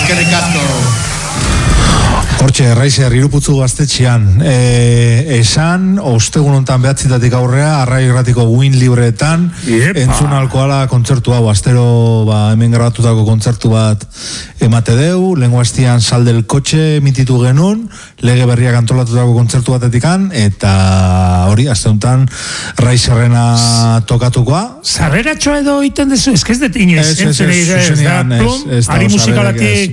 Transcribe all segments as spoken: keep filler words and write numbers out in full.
eskerrik asko. Hortxe, Raizer, iruputzu gaztetxean. E, esan, ostegun hontan behatzitatik aurrea, Arrai Irratiko Win Libreetan, entzun alkoala kontzertu hau, astero ba, hemen grabatutako kontzertu bat emate deu, lengua estian Sal del Kotxe emititu genuen, lege berriak antolatutako kontzertu batetikan, eta hori, aste honetan Raizerrena tokatukoa. Zarreratxoa edo iten dezu, ez que ez dut inez, ez, ez, ez, ez, ari musikalatik,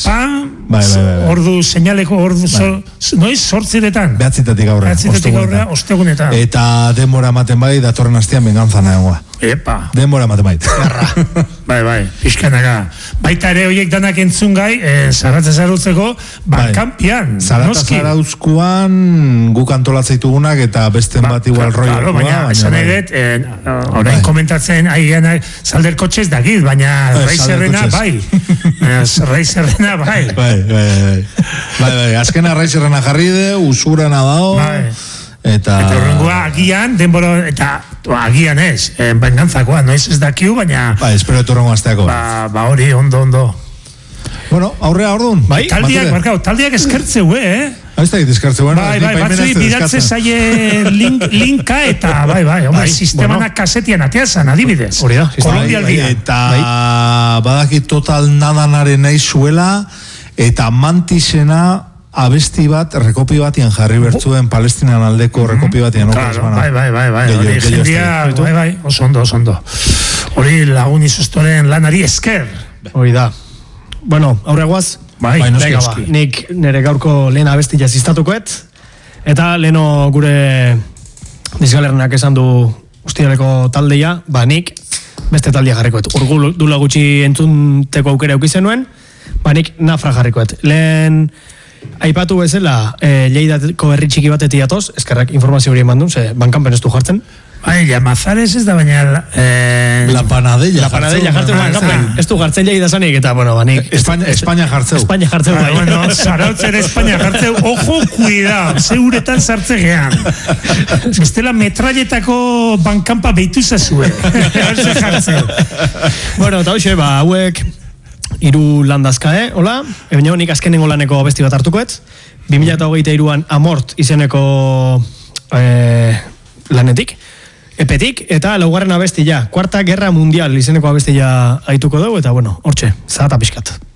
ordu seinaleko, ordu, noiz, sortziretan? Behatzitatik aurrea, Behatzitatik aurrea, ostegunetan. Eta denbora ematen bai, datorren hastian bengantzana egoa. Epa. Denbora ematen bai. Bai, bai, pixkanaka. Baita ere horiek danak entzun gai, Zaratza Zarautzeko, Bankampian, noski. Zaratza Zarauzkoan guk antolatzaitugunak eta besten bat igual roi. Claro, baina, esan edet, orain komentatzen aigeanak Salder Kotxez dakit, baina Raizerrena bai. Raizerrena bai. Bai, bai, bai. Bai, bai, azkena Raizerrena jarri de, usurana dao. Bai. Eta... Eta horrengoa agian, denbora, eta agian ez, eh, bengantzakoa, noiz ez dakiu, baina... Ba, espero etu horrengo azteako. Ba, ba hori, ondo, ondo. Bueno, aurrea ordun. Bai, taldiak, markau, taldiak eskertzeu, eh? Ez da egit eskertzeu, bueno. Bai, bai, batzui bidatze zaie link, linka eta, bai, bai, hombre, sistemanak kasetian ateazan, adibidez. Hori da, Kolumbialdia. Eta badaki total nadanaren nahi zuela, eta Mantisena abesti bat, rekopi batian jarri bertzuen Palestinan aldeko rekopi batian. Claro, bai, bai, bai, bai, hori jendia, bai, bai, oso ondo, oso ondo. Hori lagun izustoren lanari esker. Hori da. Bueno, aurregoaz, bai, venga ba, nik nire gaurko lehen abesti jaziztatukoet, eta leheno gure dizgalernak esan du ustialeko taldeia, ba nik beste taldea jarrikoet. Urgu dula gutxi entzunteko aukera eukizen nuen, ba nik Nafra jarrikoet. Lehen aipatu bezala, e, Lleidako herri txiki batetik atoz, eskerrak informazio hori eman duen, ze Bankampen ez du jartzen. Bai, Llamazares ez da baina... Eh... La Panadella. La Panadella jartzen Bankampen. Ez du jartzen Lleida zanik, eta, bueno, banik... España, España jartzeu. España jartzeu, bai. Bueno, Zarautzen España jartzeu. Ojo, cuidao, zeuretan zartzegean. Bestela metralletako Bankampa behitu zazue. Horze jartzeu. Bueno, eta hoxe, ba, hauek... Iru landazka, eh? Hola? Ebene honik azkenengo laneko abesti bat hartukoet. bi mila hogeita hiruan Amort izeneko eh, lanetik, epetik, eta laugarren abestia, Kuarta Gerra Mundial izeneko abestia aituko dugu, eta bueno, hortxe, zahata pixkat.